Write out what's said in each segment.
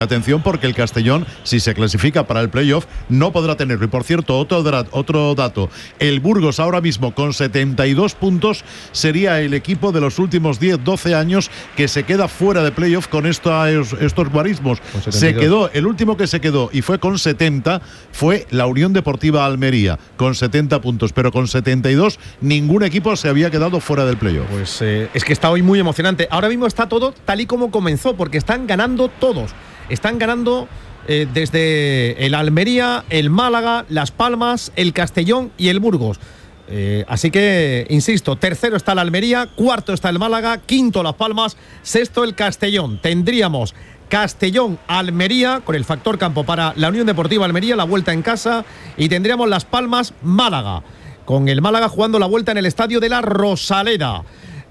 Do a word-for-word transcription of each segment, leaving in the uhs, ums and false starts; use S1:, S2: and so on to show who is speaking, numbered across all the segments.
S1: Atención, porque el Castellón, si se clasifica para el playoff, no podrá tenerlo. Y por cierto, otro, otro dato, el Burgos ahora mismo con setenta y dos puntos sería el equipo de los últimos diez doce años que se queda fuera de playoff con estos, estos guarismos. Se quedó, el último que se quedó y fue con setenta fue la Unión Deportiva Almería, con setenta puntos, pero con setenta y dos ningún equipo se había quedado fuera del playoff.
S2: Pues eh, es que está hoy muy emocionante. Ahora mismo está todo tal y como comenzó, porque están ganando todos. Están ganando eh, desde el Almería, el Málaga, Las Palmas, el Castellón y el Burgos. Eh, así que, insisto, tercero está el Almería, cuarto está el Málaga, quinto Las Palmas, sexto el Castellón. Tendríamos Castellón, Almería, con el factor campo para la Unión Deportiva Almería, la vuelta en casa, y tendríamos Las Palmas, Málaga, con el Málaga jugando la vuelta en el estadio de la Rosaleda.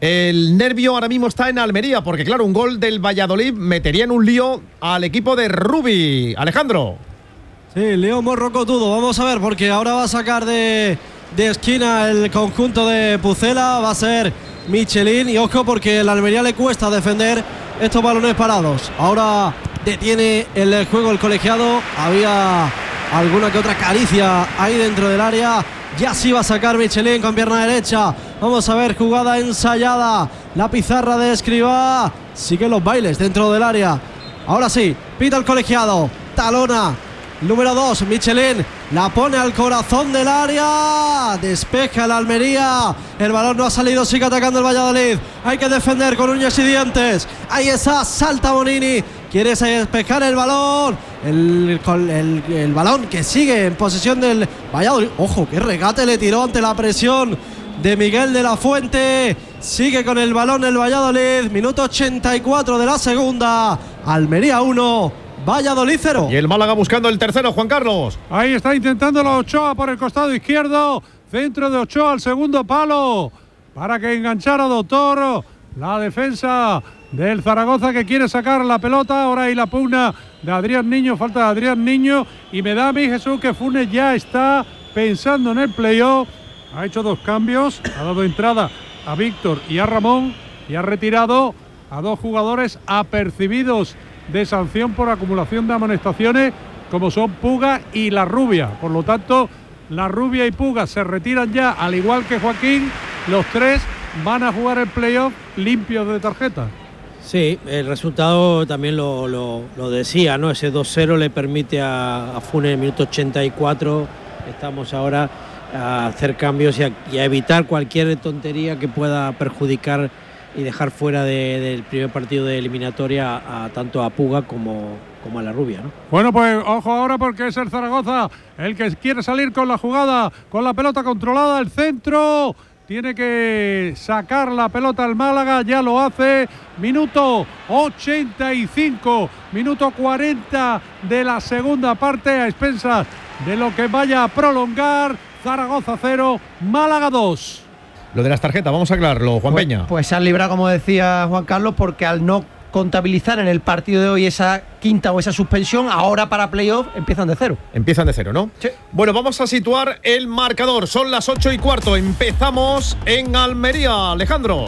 S2: El nervio ahora mismo está en Almería, porque claro, un gol del Valladolid metería en un lío al equipo de Rubi. Alejandro.
S3: Sí, lío morrocotudo. Vamos a ver, porque ahora va a sacar de, de esquina el conjunto de Pucela. Va a ser Michelin. Y ojo, porque el Almería le cuesta defender estos balones parados. Ahora detiene el juego el colegiado. Había alguna que otra caricia ahí dentro del área. Ya sí va a sacar Michelin con pierna derecha. Vamos a ver, jugada ensayada. La pizarra de Escribá. Siguen los bailes dentro del área. Ahora sí, pita el colegiado. Talona, número dos, Michelin. La pone al corazón del área. Despeja el Almería. El balón no ha salido, sigue atacando el Valladolid. Hay que defender con uñas y dientes. Ahí está, salta Bonini. Quiere despejar el balón. El, el, el balón que sigue en posesión del Valladolid. Ojo, qué regate le tiró ante la presión de Miguel de la Fuente. Sigue con el balón el Valladolid. Minuto ochenta y cuatro de la segunda. Almería uno, Valladolid cero.
S2: Y el Málaga buscando el tercero, Juan Carlos.
S4: Ahí está intentándolo Ochoa por el costado izquierdo. Centro de Ochoa al segundo palo para que enganchara Doctor. La defensa del Zaragoza, que quiere sacar la pelota. Ahora hay la pugna de Adrián Niño. Falta de Adrián Niño. Y me da a mí, Jesús, que Funes ya está pensando en el playoff. Ha hecho dos cambios. Ha dado entrada a Víctor y a Ramón. Y ha retirado a dos jugadores apercibidos de sanción por acumulación de amonestaciones, como son Puga y La Rubia. Por lo tanto, La Rubia y Puga se retiran ya, al igual que Joaquín. Los tres van a jugar el playoff limpios de tarjeta.
S5: Sí, el resultado también lo, lo, lo decía, ¿no? Ese dos cero le permite a, a Funes en el minuto ochenta y cuatro. Estamos ahora a hacer cambios y a, y a evitar cualquier tontería que pueda perjudicar y dejar fuera de, del primer partido de eliminatoria a, a tanto a Puga como, como a La Rubia, ¿no?
S4: Bueno, pues ojo ahora, porque es el Zaragoza el que quiere salir con la jugada, con la pelota controlada, el centro. Tiene que sacar la pelota al Málaga, ya lo hace. Minuto ochenta y cinco, minuto cuarenta de la segunda parte, a expensas de lo que vaya a prolongar. Zaragoza cero, Málaga dos.
S2: Lo de las tarjetas, vamos a aclararlo, Juan
S6: pues,
S2: Peña.
S6: Pues se han librado, como decía Juan Carlos, porque al no contabilizar en el partido de hoy esa quinta o esa suspensión, ahora para playoff empiezan de cero.
S2: Empiezan de cero, ¿no?
S6: Sí.
S2: Bueno, vamos a situar el marcador. Son las ocho y cuarto. Empezamos en Almería, Alejandro.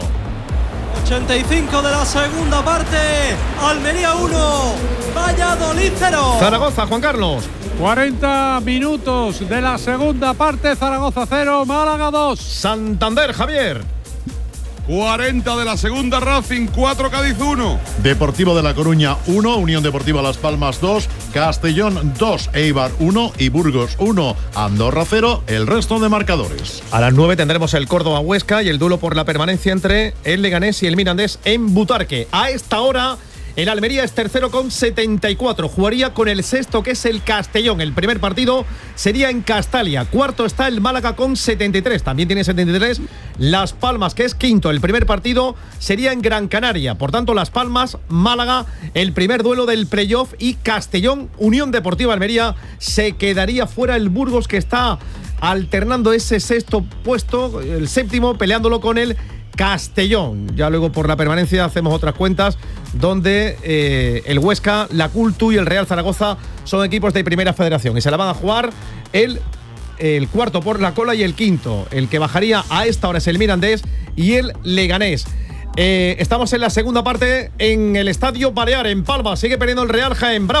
S3: ochenta y cinco de la segunda parte. Almería uno, Valladolid cero.
S2: Zaragoza, Juan Carlos.
S4: cuarenta minutos de la segunda parte. Zaragoza cero, Málaga dos.
S2: Santander, Javier.
S7: cuarenta de la segunda, Racing cuatro, Cádiz uno.
S1: Deportivo de La Coruña uno, Unión Deportiva Las Palmas dos, Castellón dos, Eibar uno y Burgos uno, Andorra cero, el resto de marcadores.
S2: A las nueve tendremos el Córdoba-Huesca y el duelo por la permanencia entre el Leganés y el Mirandés en Butarque. A esta hora, el Almería es tercero con setenta y cuatro. Jugaría con el sexto, que es el Castellón. El primer partido sería en Castalia. Cuarto está el Málaga con setenta y tres. También tiene setenta y tres Las Palmas, que es quinto. El primer partido sería en Gran Canaria. Por tanto, Las Palmas, Málaga, el primer duelo del playoff, y Castellón, Unión Deportiva Almería. Se quedaría fuera el Burgos, que está alternando ese sexto puesto, el séptimo, peleándolo con el Castellón. Ya luego por la permanencia hacemos otras cuentas donde eh, el Huesca, la Cultu y el Real Zaragoza son equipos de primera federación y se la van a jugar el, el cuarto por la cola y el quinto. El que bajaría a esta hora es el Mirandés y el Leganés. Eh, estamos en la segunda parte en el Estadio Balear, en Palma. Sigue perdiendo el Real Jaén. Bravo.